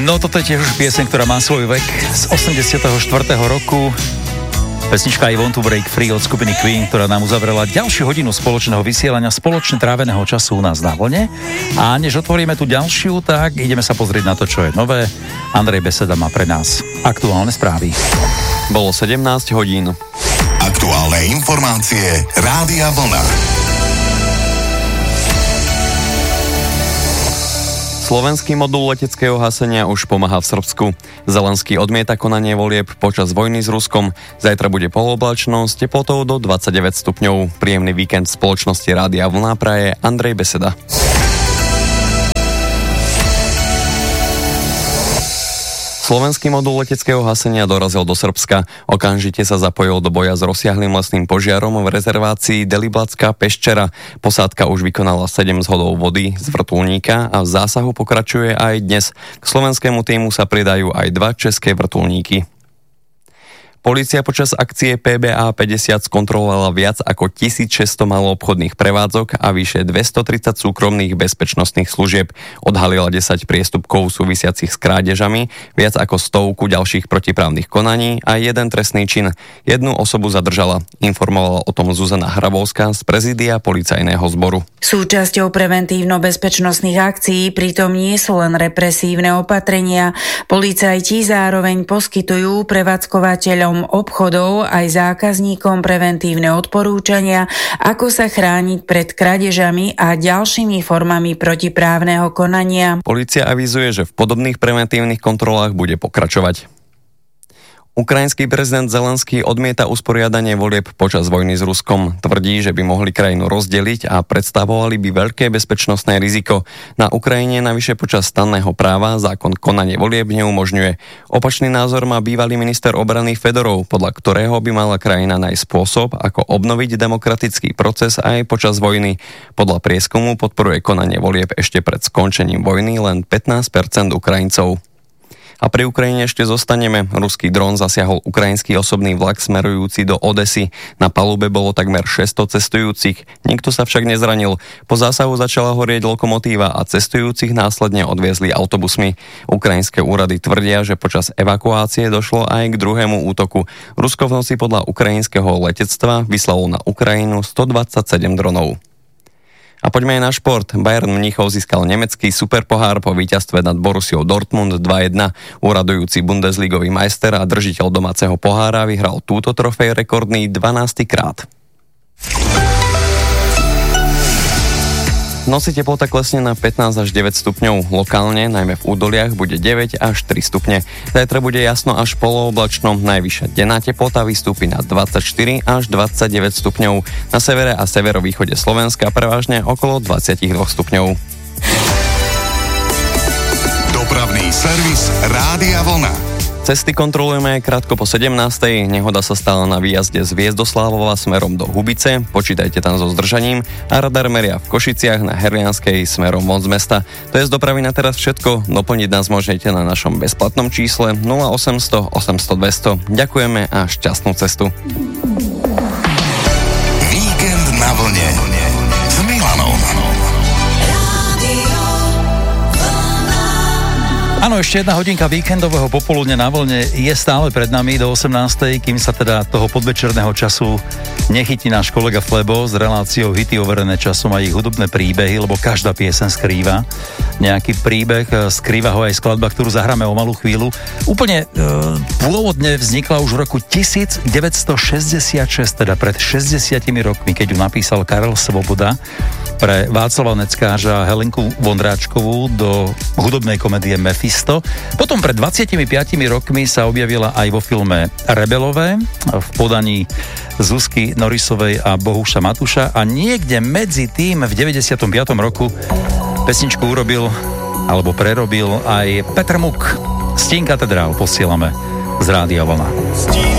No toto je tiež už pieseň, ktorá má svoj vek z 84. roku. Pesnička I Want to Break Free od skupiny Queen, ktorá nám uzavrela ďalšiu hodinu spoločného vysielania, spoločne tráveného času u nás na vlne. A než otvoríme tu ďalšiu, tak ideme sa pozrieť na to, čo je nové. Andrej Beseda má pre nás aktuálne správy. Bolo 17 hodín. Aktuálne informácie Rádia Vlna. Slovenský modul leteckého hasenia už pomáha v Srbsku. Zelenský odmieta konanie volieb počas vojny s Ruskom. Zajtra bude polooblačno s teplotou do 29 stupňov. Príjemný víkend v spoločnosti Rádia Vlna praje Andrej Beseda. Slovenský modul leteckého hasenia dorazil do Srbska. Okamžite sa zapojil do boja s rozsiahlym lesným požiarom v rezervácii Deliblacká Peščera. Posádka už vykonala 7 zhodov vody z vrtuľníka a v zásahu pokračuje aj dnes. K slovenskému týmu sa pridajú aj 2 české vrtuľníky. Polícia počas akcie PBA 50 skontrolovala viac ako 1600 maloobchodných prevádzok a vyše 230 súkromných bezpečnostných služieb. Odhalila 10 priestupkov súvisiacich s krádežami, viac ako 100 ďalších protiprávnych konaní a 1 trestný čin. 1 osobu zadržala. Informovala o tom Zuzana Hrabovská z prezídia policajného zboru. Súčasťou preventívno-bezpečnostných akcií pritom nie sú len represívne opatrenia. Policajti zároveň poskytujú prevádzkovateľom obchodov aj zákazníkom preventívne odporúčania, ako sa chrániť pred krádežami a ďalšími formami protiprávneho konania. Polícia avizuje, že v podobných preventívnych kontrolách bude pokračovať. Ukrajinský prezident Zelenský odmieta usporiadanie volieb počas vojny s Ruskom. Tvrdí, že by mohli krajinu rozdeliť a predstavovali by veľké bezpečnostné riziko. Na Ukrajine navyše počas stanného práva zákon konanie volieb neumožňuje. Opačný názor má bývalý minister obrany Fedorov, podľa ktorého by mala krajina nájsť spôsob, ako obnoviť demokratický proces aj počas vojny. Podľa prieskumu podporuje konanie volieb ešte pred skončením vojny len 15% Ukrajincov. A pri Ukrajine ešte zostaneme. Ruský dron zasiahol ukrajinský osobný vlak smerujúci do Odesy. Na palube bolo takmer 600 cestujúcich. Nikto sa však nezranil. Po zásahu začala horieť lokomotíva a cestujúcich následne odviezli autobusmi. Ukrajinské úrady tvrdia, že počas evakuácie došlo aj k druhému útoku. Rusko v noci podľa ukrajinského letectva vyslalo na Ukrajinu 127 dronov. A poďme aj na šport. Bayern Mníchov získal nemecký superpohár po víťazstve nad Borussiou Dortmund 2-1. Úradujúci bundesligový majster a držiteľ domáceho pohára vyhral túto trofej rekordný 12. krát. V noci teplota klesne na 15 až 9 stupňov. Lokálne, najmä v údoliach, bude 9 až 3 stupne. Zajtra bude jasno až polooblačno. Najvyššia denná teplota vystúpi na 24 až 29 stupňov. Na severe a severovýchode Slovenska prevažne okolo 22 stupňov. Dopravný servis Rádia Vlna. Cesty kontrolujeme krátko po 17. Nehoda sa stala na výjazde z Viezdoslávova smerom do Hubice. Počítajte tam so zdržaním. A radar meria v Košiciach na Herlianskej smerom von z mesta. To je z dopravy na teraz všetko. Doplniť nás môžete na našom bezplatnom čísle 0800 800 200. Ďakujeme a šťastnú cestu. Víkend na vlne s Milanom. Áno, ešte jedna hodinka víkendového popoludne na vlne je stále pred nami do 18. Kým sa teda toho podvečerného času nechytí náš kolega Flebo s reláciou Hity overené časom a ich hudobné príbehy, lebo každá pieseň skrýva nejaký príbeh, skrýva ho aj skladba, ktorú zahráme o malú chvíľu. Úplne pôvodne vznikla už v roku 1966, teda pred 60 rokmi, keď ju napísal Karel Svoboda pre Václava Neckářa a Helenku Vondráčkovú do hudobnej komédie Mephisto. Potom pred 25 rokmi sa objavila aj vo filme Rebelové v podaní Zuzky Norisovej a Bohuša Matuša a niekde medzi tým v 95. roku pesničku urobil alebo prerobil aj Petr Muk. Stín katedrál posielame z Rádia Vlna.